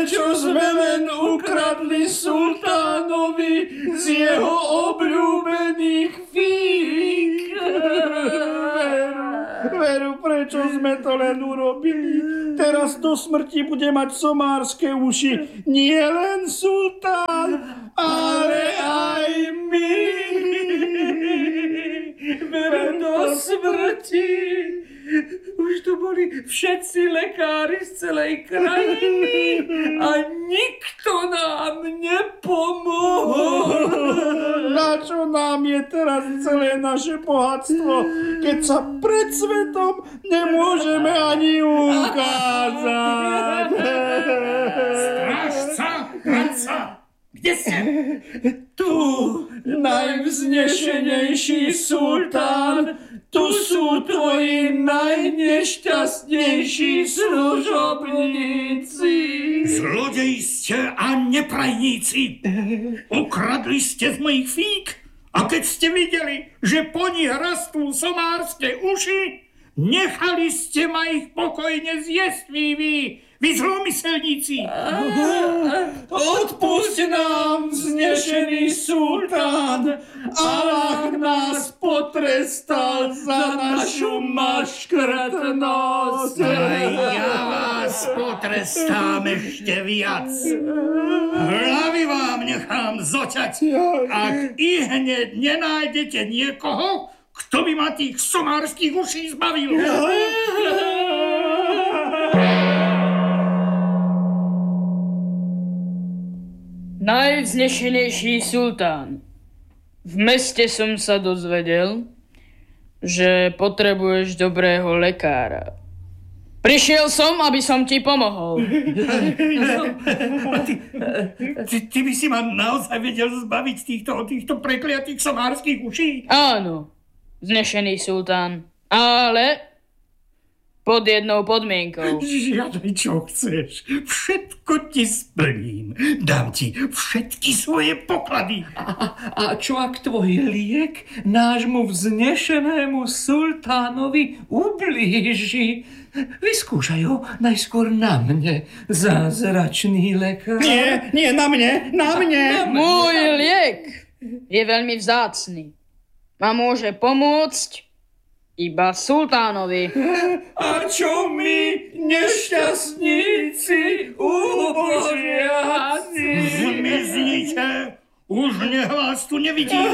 prečo sme len ukradli sultánovi z jeho obľúbených fík? Veru, prečo sme to len urobili? Teraz do smrti bude mať somárske uši nie len sultán, ale aj my. Veru, do smrti. Už tu boli všetci lekári z celej krajiny a nikto nám nepomohol. Na čo nám je teraz celé naše bohatstvo, keď sa pred svetom nemôžeme ani ukázať? Strážca, hradca, kde ste? Tu, najvznešenejší sultán, tu sú tvoji najnešťastnejší služobníci. Zlodeji ste a neprajníci. Ukradli ste z mojich fík a keď ste videli, že po nich rastú somárske uši, nechali ste ma ich pokojne zjesť, vy zlomyselníci. Odpusť nám, vznešený sultán, Allah nás potrestal za našu maškrtnosť. A ja vás potrestám ešte viac. Hlavy vám nechám zoťať, ak i hneď nenájdete niekoho, kto by ma tých somárskych uší zbavil. Najvznešenejší sultán, v meste som sa dozvedel, že potrebuješ dobrého lekára. Prišiel som, aby som ti pomohol. Ty by si ma naozaj vedel zbaviť týchto prekliatých somárskych uší? Áno, vznešený sultán, ale pod jednou podmienkou. Žiadaj, čo chceš. Všetko ti splním. Dám ti všetky svoje poklady. A čo ak tvoj liek nášmu vznešenému sultánovi ublíži? Vyskúšaj ho najskôr na mne, zázračný lekár. Nie, na mne. Môj liek je veľmi vzácny a môže pomôcť iba sultánovi. A čo my, nešťastníci, úbožiaci? Zmiznite, už nech vás tu nevidím.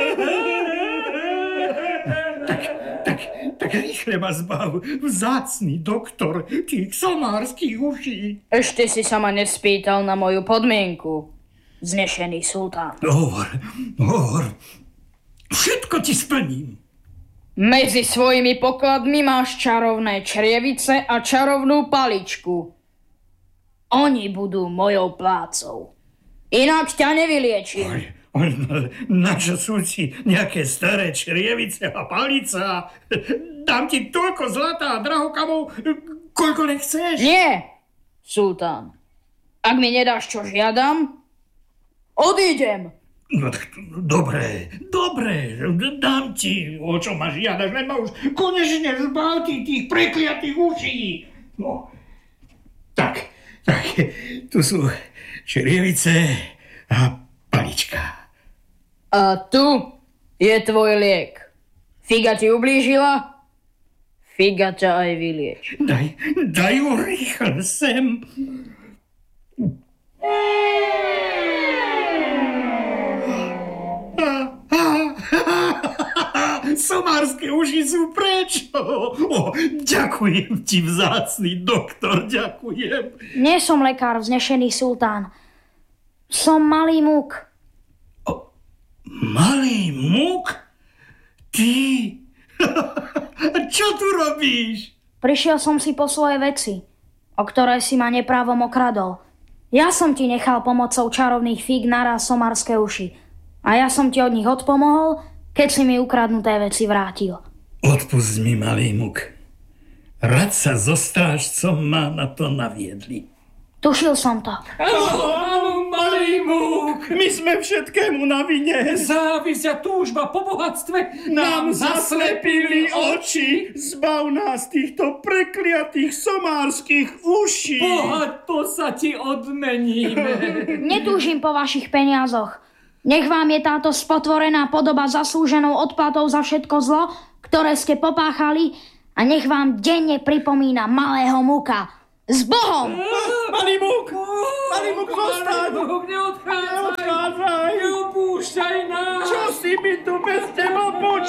Tak rýchle ma zbav, vzácny doktor tých somárskych uší. Ešte si sa ma nespýtal na moju podmienku, vznešený sultán. Hovor, všetko ti splním. Medzi svojimi pokladmi máš čarovné črievice a čarovnú paličku. Oni budú mojou plácou. Inak ťa nevyliečím. Načo sú ti nejaké staré črievice a palica? Dám ti toľko zlata a drahokamov, koľko nechceš. Nie, sultán. Ak mi nedáš, čo žiadam, odídem. No tak dobre, dám ti, o čo ma žiadaš, len ma už konečne zbav tých prekliatých uší. No, tak, tu sú črievice a palička. A tu je tvoj liek. Figa ti ublížila, figa ťa aj vylieči. Daj ju rýchle sem. Somárske uši sú preč. Ďakujem ti, vzácny doktor, ďakujem. Nie som lekár, vznešený sultán. Som malý múk. Malý múk? Ty? Čo tu robíš? Prišiel som si po svoje veci, o ktoré si ma neprávom okradol. Ja som ti nechal pomocou čarovných fíg naraz somárske uši. A ja som ti od nich odpomohol, keď si mi ukradnuté veci vrátil. Odpusť mi, malý múk. Rad sa so strážcom ma na to naviedli. Tušil som to. Áno, máš Malý múk! My sme všetkému na vine. Závisť a túžba po bohatstve Nám zaslepili oči. Zbav nás týchto prekliatých somárskych uší. Bohato sa ti odmeníme. Netúžim po vašich peniazoch. Nech vám je táto spotvorená podoba zaslúženou odplatou za všetko zlo, ktoré ste popáchali, a nech vám denne pripomína malého múka. S Bohom! Malý múk, zostaň. Neodchádzaj! Neodchádzaj. Neopúšťaj nás! Čo si mi tu bez teba počul?